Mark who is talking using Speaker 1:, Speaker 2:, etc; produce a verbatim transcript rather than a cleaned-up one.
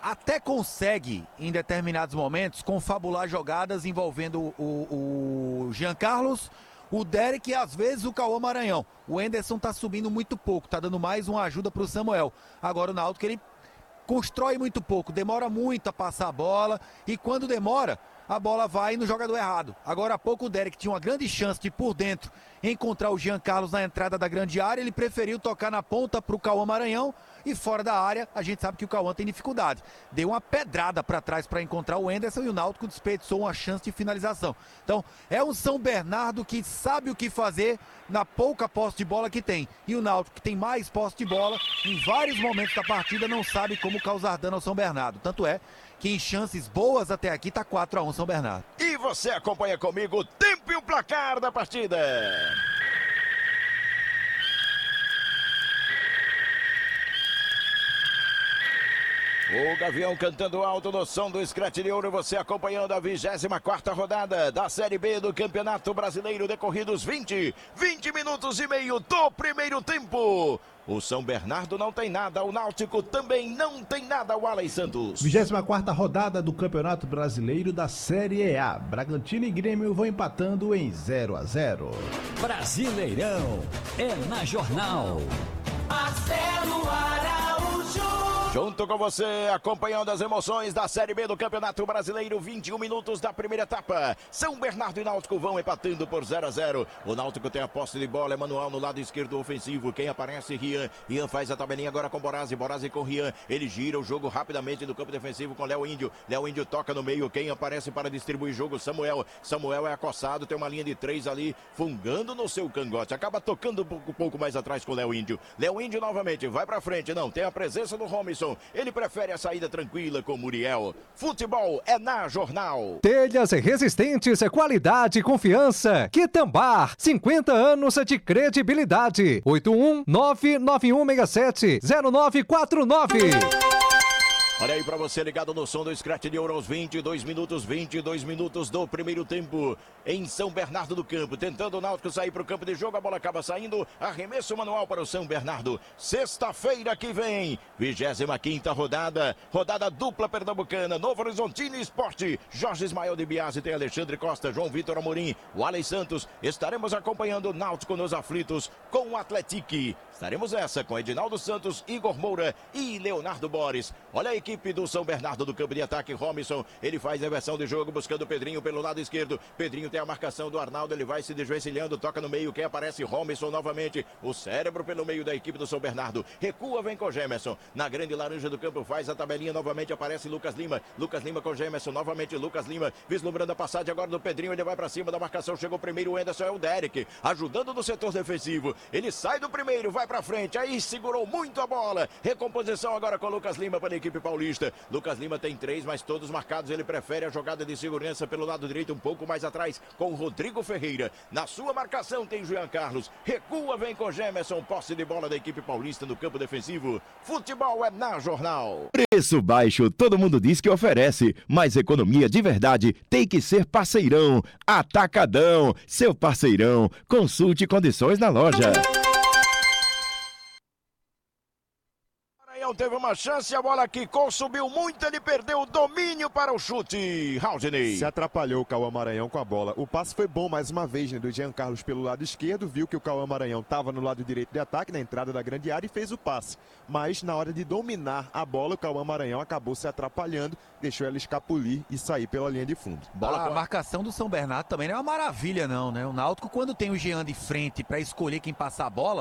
Speaker 1: até consegue, em determinados momentos, confabular jogadas envolvendo o, o Jean Carlos, o Derek e às vezes o Cauã Maranhão. O Enderson tá subindo muito pouco, tá dando mais uma ajuda pro Samuel. Agora o Náutico, ele constrói muito pouco, demora muito a passar a bola e quando demora, a bola vai no jogador errado. Agora há pouco o Derek tinha uma grande chance de por dentro encontrar o Jean Carlos na entrada da grande área, ele preferiu tocar na ponta para o Cauã Maranhão e fora da área a gente sabe que o Cauã tem dificuldade. Deu uma pedrada para trás para encontrar o Enderson e o Náutico desperdiçou uma chance de finalização. Então é um São Bernardo que sabe o que fazer na pouca posse de bola que tem. E o Náutico, que tem mais posse de bola, em vários momentos da partida não sabe como causar dano ao São Bernardo. Tanto é que em chances boas até aqui tá quatro a um São Bernardo.
Speaker 2: E você acompanha comigo o tempo e o placar da partida. O Gavião cantando alto no som do Scratch de Ouro, você acompanhando a vigésima quarta rodada da Série B do Campeonato Brasileiro, decorridos vinte, vinte minutos e meio do primeiro tempo. O São Bernardo não tem nada, o Náutico também não tem nada, o Alex Santos.
Speaker 3: vigésima quarta rodada do Campeonato Brasileiro da Série A. Bragantino e Grêmio vão empatando em zero a zero.
Speaker 4: Brasileirão é na Jornal.
Speaker 5: Marcelo Araújo.
Speaker 2: Junto com você, acompanhando as emoções da Série B do Campeonato Brasileiro, vinte e um minutos da primeira etapa. São Bernardo e Náutico vão empatando por zero a zero. O Náutico tem a posse de bola, é manual no lado esquerdo ofensivo. Quem aparece? Rian. Rian faz a tabelinha agora com Borazzi. Borazzi com Rian. Ele gira o jogo rapidamente do campo defensivo com Léo Índio. Léo Índio toca no meio. Quem aparece para distribuir jogo? Samuel. Samuel é acossado, tem uma linha de três ali, fungando no seu cangote. Acaba tocando um pouco, um pouco mais atrás com Léo Índio. Léo Índio novamente, vai pra frente. Não, tem a presença do Robinson. Ele prefere a saída tranquila com Muriel. Futebol é na Jornal.
Speaker 6: Telhas resistentes, qualidade e confiança. Quitambar, cinquenta anos de credibilidade. oito um nove nove um seis sete zero nove quatro nove.
Speaker 2: Olha aí pra você ligado no som do Scratch de Ouro aos vinte e dois minutos, vinte e dois minutos do primeiro tempo em São Bernardo do Campo, tentando o Náutico sair pro campo de jogo, a bola acaba saindo, arremesso manual para o São Bernardo, sexta-feira que vem, vigésima quinta rodada, rodada dupla pernambucana, Novo Horizontino Esporte, Jorge Ismael de Biasi, tem Alexandre Costa, João Vitor Amorim, o Alex Santos, estaremos acompanhando o Náutico nos aflitos com o Atletique, estaremos essa com Edinaldo Santos, Igor Moura e Leonardo Boris. Olha a equipe do São Bernardo do campo de ataque, Robinson, ele faz a inversão de jogo, buscando o Pedrinho pelo lado esquerdo, Pedrinho tem a marcação do Arnaldo, ele vai se desvencilhando, toca no meio, quem aparece? Robinson novamente, o cérebro pelo meio da equipe do São Bernardo, recua, vem com Gemerson, na grande laranja do campo, faz a tabelinha, novamente aparece Lucas Lima, Lucas Lima com Gemerson, novamente Lucas Lima, vislumbrando a passagem agora do Pedrinho, ele vai pra cima da marcação, chegou primeiro o Enderson, é o Derek, ajudando no setor defensivo, ele sai do primeiro, vai pra frente, aí segurou muito a bola, recomposição agora com Lucas Lima para a equipe paulista, Lucas Lima tem três, mas todos marcados, ele prefere a jogada de segurança pelo lado direito, um pouco mais atrás, com o Rodrigo Ferreira, na sua marcação tem Jean Carlos, recua, vem com Gemerson, posse de bola da equipe paulista no campo defensivo, futebol é na Jornal.
Speaker 7: Preço baixo, todo mundo diz que oferece, mas economia de verdade tem que ser parceirão, Atacadão, seu parceirão, consulte condições na loja.
Speaker 2: Teve uma chance, a bola quicou, subiu muito, ele perdeu o domínio para o chute. Raudney.
Speaker 8: Se atrapalhou o Cauã Maranhão com a bola. O passe foi bom mais uma vez, né, do Jean Carlos pelo lado esquerdo, viu que o Cauã Maranhão estava no lado direito de ataque, na entrada da grande área e fez o passe. Mas na hora de dominar a bola, o Cauã Maranhão acabou se atrapalhando, deixou ela escapulir e sair pela linha de fundo.
Speaker 1: Bola a com... marcação do São Bernardo também não é uma maravilha não, né? O Náutico, quando tem o Jean de frente para escolher quem passar a bola,